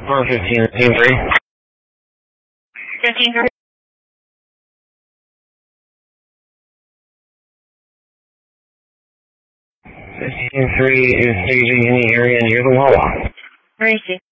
On 15-3. 15-3. 15-3 is staging in the area near the Wawa. Where is he?